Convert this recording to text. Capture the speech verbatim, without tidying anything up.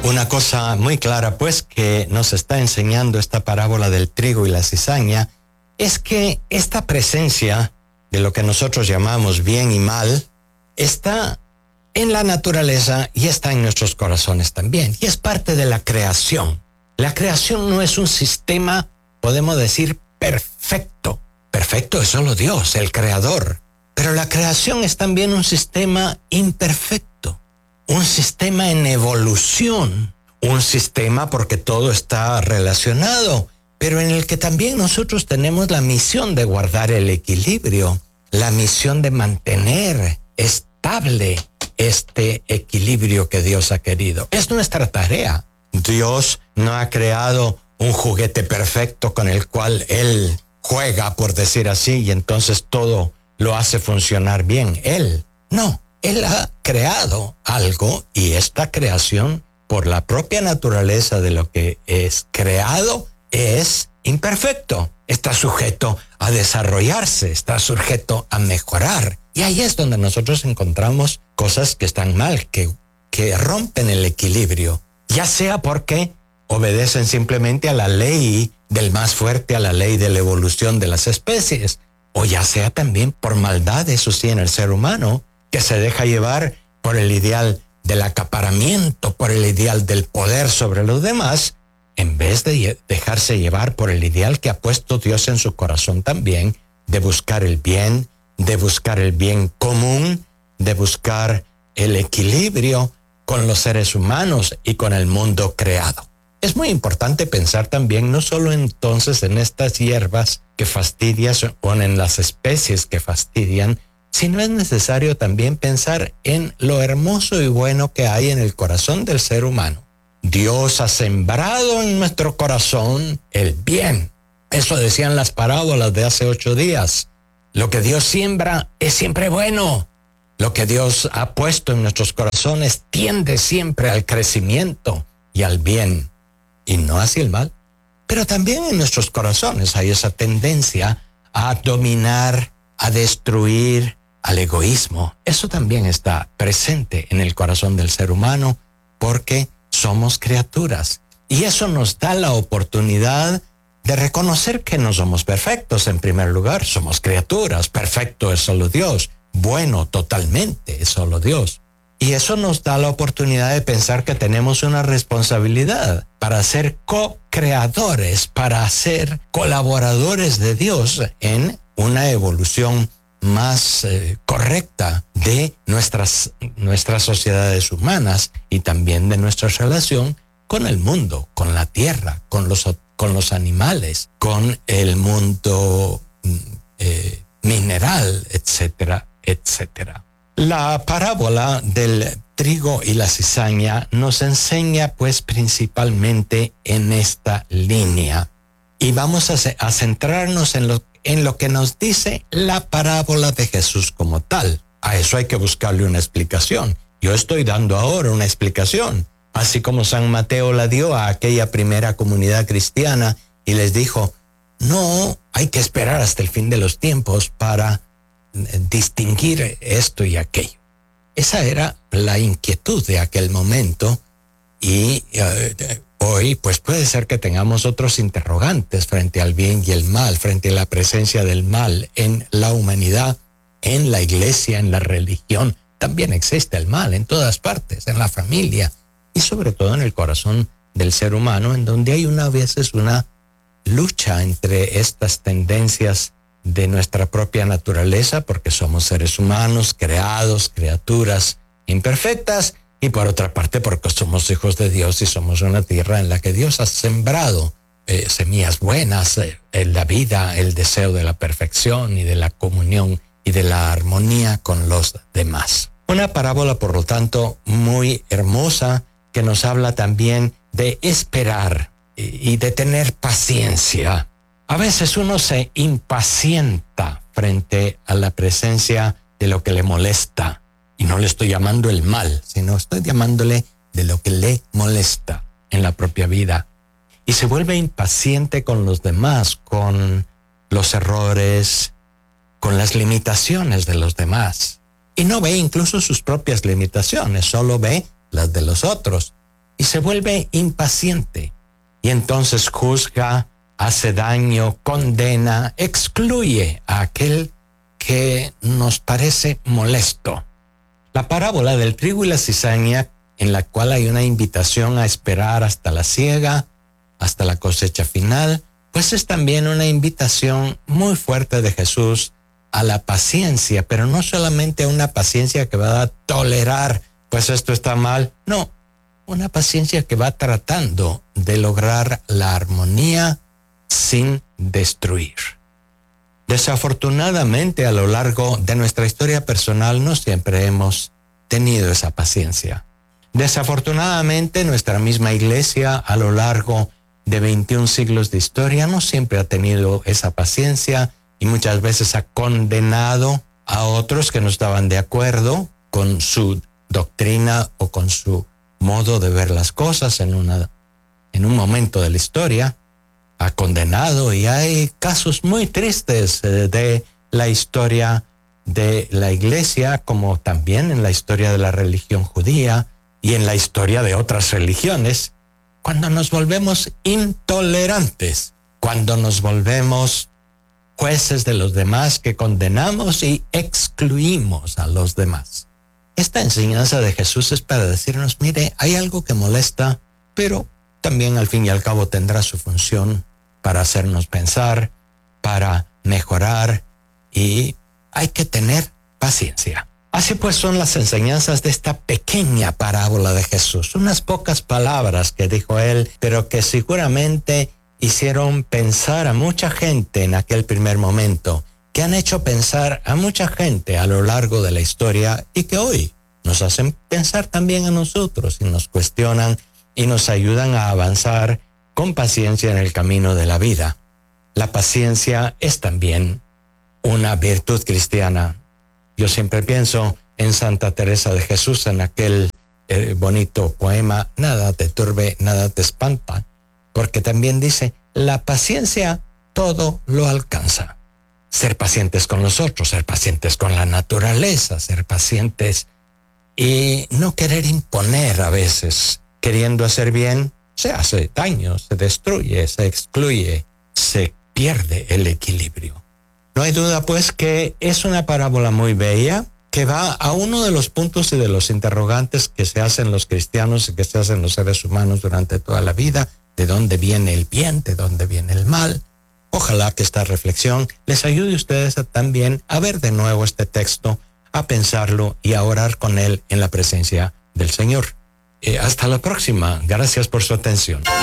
Una cosa muy clara, pues, que nos está enseñando esta parábola del trigo y la cizaña, es que esta presencia de lo que nosotros llamamos bien y mal está en la naturaleza y está en nuestros corazones también, y es parte de la creación. La creación no es un sistema, podemos decir, perfecto. Perfecto es solo Dios, el creador. Pero la creación es también un sistema imperfecto, un sistema en evolución, un sistema porque todo está relacionado, pero en el que también nosotros tenemos la misión de guardar el equilibrio, la misión de mantener estable este equilibrio que Dios ha querido. Es nuestra tarea. Dios no ha creado un juguete perfecto con el cual Él juega, por decir así, y entonces todo lo hace funcionar bien. Él, no, Él ha creado algo y esta creación, por la propia naturaleza de lo que es creado, es imperfecto. Está sujeto a desarrollarse, está sujeto a mejorar. Y ahí es donde nosotros encontramos cosas que están mal, que, que rompen el equilibrio, ya sea porque obedecen simplemente a la ley del más fuerte, a la ley de la evolución de las especies, o ya sea también por maldad, eso sí, en el ser humano, que se deja llevar por el ideal del acaparamiento, por el ideal del poder sobre los demás, en vez de dejarse llevar por el ideal que ha puesto Dios en su corazón también, de buscar el bien, de buscar el bien común, de buscar el equilibrio con los seres humanos y con el mundo creado. Es muy importante pensar también no solo entonces en estas hierbas que fastidian o en las especies que fastidian, sino es necesario también pensar en lo hermoso y bueno que hay en el corazón del ser humano. Dios ha sembrado en nuestro corazón el bien. Eso decían las parábolas de hace ocho días. Lo que Dios siembra es siempre bueno. Lo que Dios ha puesto en nuestros corazones tiende siempre al crecimiento y al bien, y no hacia el mal. Pero también en nuestros corazones hay esa tendencia a dominar, a destruir, al egoísmo. Eso también está presente en el corazón del ser humano porque somos criaturas. Y eso nos da la oportunidad de reconocer que no somos perfectos. En primer lugar, somos criaturas. Perfecto es solo Dios. Bueno, totalmente es solo Dios. Y eso nos da la oportunidad de pensar que tenemos una responsabilidad para ser co-creadores, para ser colaboradores de Dios en una evolución más eh, correcta de nuestras, nuestras sociedades humanas y también de nuestra relación con el mundo, con la tierra, con los, con los animales, con el mundo eh, mineral, etcétera, etcétera. La parábola del trigo y la cizaña nos enseña pues principalmente en esta línea y vamos a, a centrarnos en lo, en lo que nos dice la parábola de Jesús como tal. A eso hay que buscarle una explicación. Yo estoy dando ahora una explicación, así como San Mateo la dio a aquella primera comunidad cristiana y les dijo, no, hay que esperar hasta el fin de los tiempos para distinguir esto y aquello. Esa era la inquietud de aquel momento y uh, hoy pues puede ser que tengamos otros interrogantes frente al bien y el mal, frente a la presencia del mal en la humanidad, en la iglesia, en la religión. También existe el mal en todas partes, en la familia y sobre todo en el corazón del ser humano, en donde hay una, a veces una lucha entre estas tendencias de nuestra propia naturaleza, porque somos seres humanos, creados, criaturas imperfectas, y por otra parte porque somos hijos de Dios y somos una tierra en la que Dios ha sembrado eh, semillas buenas, eh, en la vida, el deseo de la perfección y de la comunión y de la armonía con los demás. Una parábola, por lo tanto, muy hermosa, que nos habla también de esperar y, y de tener paciencia. A veces uno se impacienta frente a la presencia de lo que le molesta. Y no le estoy llamando el mal, sino estoy llamándole de lo que le molesta en la propia vida. Y se vuelve impaciente con los demás, con los errores, con las limitaciones de los demás. Y no ve incluso sus propias limitaciones, solo ve las de los otros. y se vuelve impaciente. Y entonces juzga, hace daño, condena, excluye a aquel que nos parece molesto. La parábola del trigo y la cizaña, en la cual hay una invitación a esperar hasta la siega, hasta la cosecha final, pues es también una invitación muy fuerte de Jesús a la paciencia, pero no solamente una paciencia que va a tolerar, pues esto está mal, no, una paciencia que va tratando de lograr la armonía sin destruir. Desafortunadamente, a lo largo de nuestra historia personal no siempre hemos tenido esa paciencia. Desafortunadamente, nuestra misma iglesia a lo largo de veintiún siglos de historia no siempre ha tenido esa paciencia y muchas veces ha condenado a otros que no estaban de acuerdo con su doctrina o con su modo de ver las cosas en, una, en un momento de la historia. Ha condenado, y hay casos muy tristes eh, de la historia de la iglesia, como también en la historia de la religión judía y en la historia de otras religiones, cuando nos volvemos intolerantes, cuando nos volvemos jueces de los demás, que condenamos y excluimos a los demás. Esta enseñanza de Jesús es para decirnos, mire, hay algo que molesta, pero también al fin y al cabo tendrá su función para hacernos pensar, para mejorar, y hay que tener paciencia. Así pues son las enseñanzas de esta pequeña parábola de Jesús, unas pocas palabras que dijo él, pero que seguramente hicieron pensar a mucha gente en aquel primer momento, que han hecho pensar a mucha gente a lo largo de la historia y que hoy nos hacen pensar también a nosotros y nos cuestionan y nos ayudan a avanzar con paciencia en el camino de la vida. La paciencia es también una virtud cristiana. Yo siempre pienso en Santa Teresa de Jesús, en aquel eh, bonito poema, nada te turbe, nada te espanta, porque también dice, la paciencia todo lo alcanza. Ser pacientes con los otros, ser pacientes con la naturaleza, ser pacientes y no querer imponer a veces. Queriendo hacer bien, se hace daño, se destruye, se excluye, se pierde el equilibrio. No hay duda, pues, que es una parábola muy bella que va a uno de los puntos y de los interrogantes que se hacen los cristianos y que se hacen los seres humanos durante toda la vida. ¿De dónde viene el bien? ¿De dónde viene el mal? Ojalá que esta reflexión les ayude a ustedes a, también a ver de nuevo este texto, a pensarlo y a orar con él en la presencia del Señor. Eh, hasta la próxima. Gracias por su atención.